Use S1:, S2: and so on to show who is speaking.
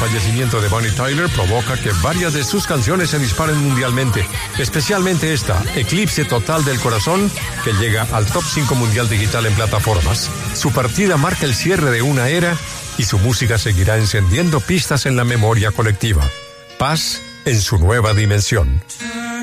S1: fallecimiento de Bonnie Tyler provoca que varias de sus canciones se disparen mundialmente, especialmente esta, Eclipse Total del Corazón, que llega al top 5 mundial digital en plataformas. Su partida marca el cierre de una era y su música seguirá encendiendo pistas en la memoria colectiva. Paz en su nueva dimensión.